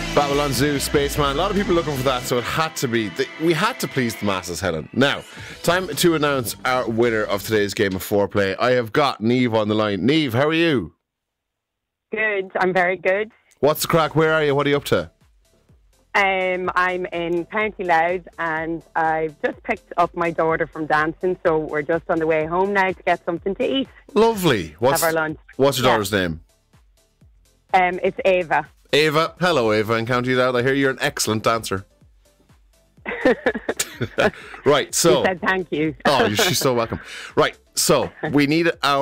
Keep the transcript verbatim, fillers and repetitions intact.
Babylon Zoo, Spaceman. A lot of people looking for that, so it had to be. We had to please the masses, Helen. Now, time to announce our winner of today's game of foreplay. I have got Niamh on the line. Niamh, how are you? Good. I'm very good. What's the crack? Where are you? What are you up to? Um, I'm in County Louth and I've just picked up my daughter from dancing, so we're just on the way home now to get something to eat. Lovely. What's, Have our lunch. What's your Yeah. daughter's name? Um, it's Ava. Ava. Hello, Ava in County Louth. I hear you're an excellent dancer. Right, so... She said thank you. Oh, she's so welcome. Right, so we need our